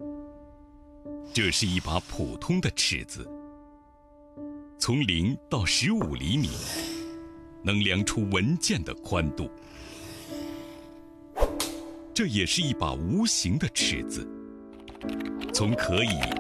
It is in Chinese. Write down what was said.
这是一把普通的尺子，从0到15厘米，能量出文件的宽度。这也是一把无形的尺子，从可以